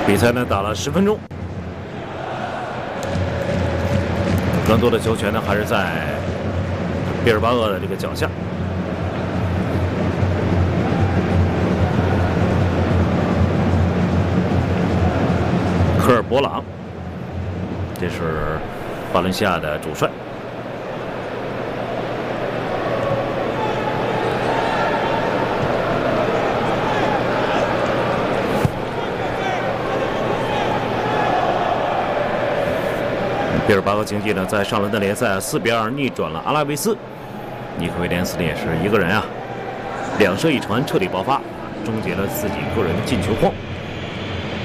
比赛呢打了10分钟，更多的球权呢还是在毕尔巴鄂的这个脚下。科尔博朗，这是巴伦西亚的主帅。毕尔巴鄂竞技呢，在上轮的联赛4比2逆转了阿拉维斯。尼克威廉斯呢也是一个人啊，2射1传彻底爆发，终结了自己个人的进球荒。